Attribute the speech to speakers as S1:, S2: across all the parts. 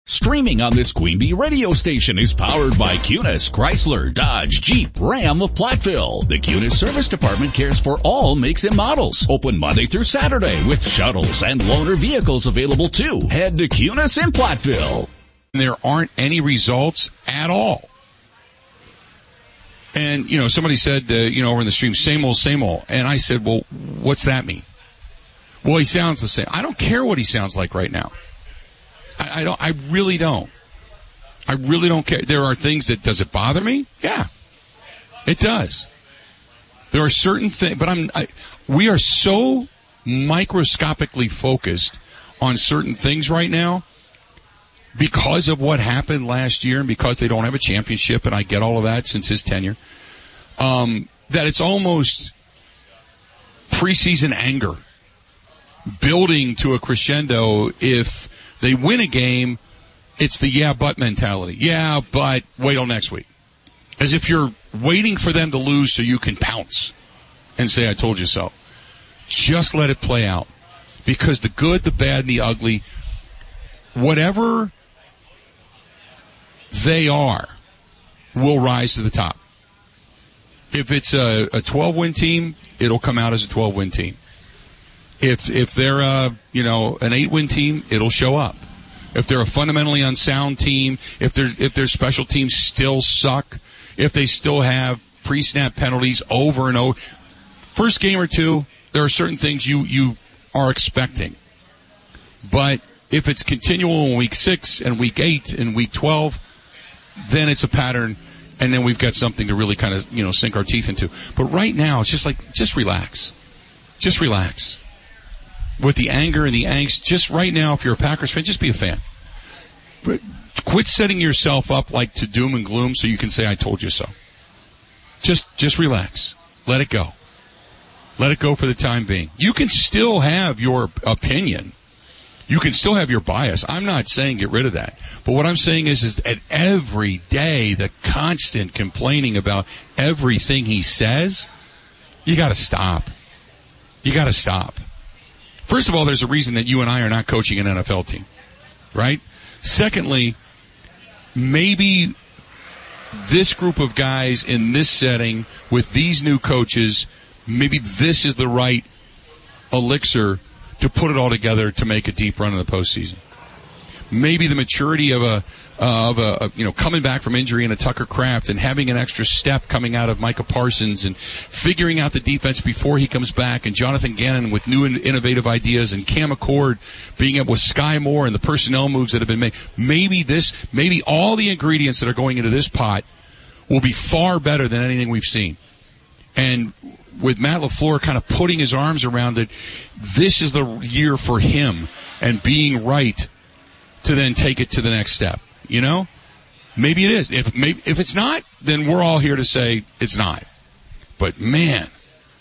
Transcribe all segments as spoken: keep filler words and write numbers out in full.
S1: Streaming on this Queen Bee radio station is powered by Cunis, Chrysler, Dodge, Jeep, Ram of Platteville. The Cunis Service Department cares for all makes and models. Open Monday through Saturday with shuttles and loaner vehicles available too. Head to Cunis in Platteville.
S2: There aren't any results at all. And, you know, somebody said, uh, you know, over in the stream, same old, same old. And I said, well, what's that mean? Well, he sounds the same. I don't care what he sounds like right now. I, I don't, I really don't. I really don't care. There are things that, does it bother me? Yeah. It does. There are certain things, but I'm, I, we are so microscopically focused on certain things right now because of what happened last year and because they don't have a championship, and I get all of that since his tenure, um, that it's almost preseason anger building to a crescendo. If they win a game, it's the yeah, but mentality. Yeah, but wait till next week. As if you're waiting for them to lose so you can pounce and say, I told you so. Just let it play out. Because the good, the bad, and the ugly, whatever they are, will rise to the top. If it's a, a twelve-win team, it'll come out as a twelve-win team. If if they're a, you know, an eight-win team, it'll show up. If they're a fundamentally unsound team, if their if their special teams still suck, if they still have pre-snap penalties over and over, first game or two, there are certain things you you are expecting. But if it's continual in week six and week eight and week twelve, then it's a pattern, and then we've got something to really kind of, you know, sink our teeth into. But right now, it's just like, just relax. Just relax. With the anger and the angst, just right now, if you're a Packers fan, just be a fan. But quit setting yourself up like to doom and gloom so you can say, I told you so. Just, just relax. Let it go. Let it go for the time being. You can still have your opinion. You can still have your bias. I'm not saying get rid of that. But what I'm saying is, is that every day, the constant complaining about everything he says, you gotta stop. You gotta stop. First of all, there's a reason that you and I are not coaching an N F L team, right? Secondly, maybe this group of guys in this setting with these new coaches, maybe this is the right elixir to put it all together to make a deep run in the postseason. Maybe the maturity of a, uh, of a, you know, coming back from injury in a Tucker Kraft and having an extra step coming out of Micah Parsons and figuring out the defense before he comes back, and Jonathan Gannon with new and innovative ideas, and Cam Accord being able with Sky Moore and the personnel moves that have been made. Maybe this, maybe all the ingredients that are going into this pot will be far better than anything we've seen. And with Matt LaFleur kind of putting his arms around it, this is the year for him and being right to then take it to the next step. You know? Maybe it is. If maybe, if it's not, then we're all here to say it's not. But man,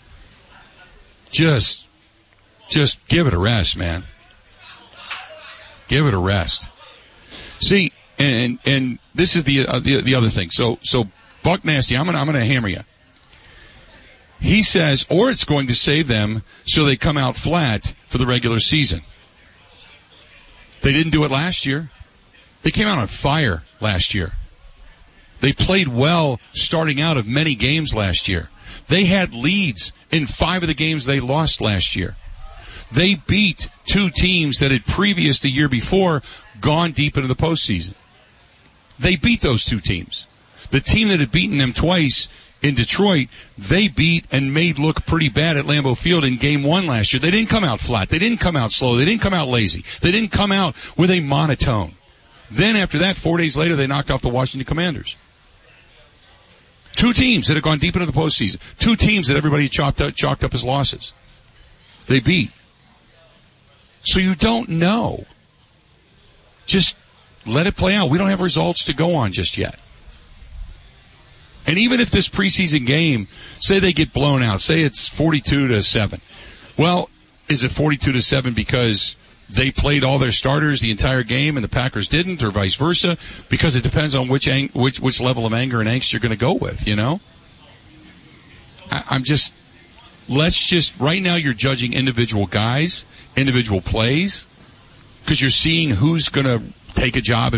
S2: just, just give it a rest, man. Give it a rest. See, and, and this is the, uh, the, the other thing. So, so Buck Nasty, I'm gonna, I'm gonna hammer you. He says, or it's going to save them so they come out flat for the regular season. They didn't do it last year. They came out on fire last year. They played well starting out of many games last year. They had leads in five of the games they lost last year. They beat two teams that had previous the year before gone deep into the postseason. They beat those two teams. The team that had beaten them twice in Detroit, they beat and made look pretty bad at Lambeau Field in game one last year. They didn't come out flat. They didn't come out slow. They didn't come out lazy. They didn't come out with a monotone. Then after that, four days later, they knocked off the Washington Commanders. Two teams that had gone deep into the postseason. Two teams that everybody chalked up, chalked up as losses. They beat. So you don't know. Just let it play out. We don't have results to go on just yet. And even if this preseason game, say they get blown out, say it's forty-two to seven. Well, is it forty-two to seven because they played all their starters the entire game and the Packers didn't, or vice versa? Because it depends on which ang- which which level of anger and angst you're going to go with, you know? I, I'm just, let's just, right now you're judging individual guys, individual plays, because you're seeing who's going to take a job